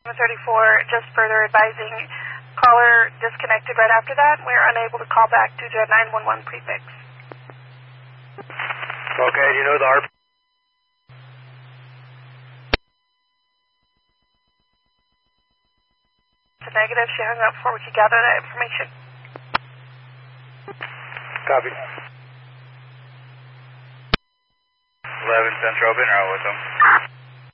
34, just further advising, caller disconnected right after that. We're unable to call back due to a 911 prefix. Okay, do you know the ARP? It's a negative. She hung up before we could gather that information. Copy. 11 Central, been out with them.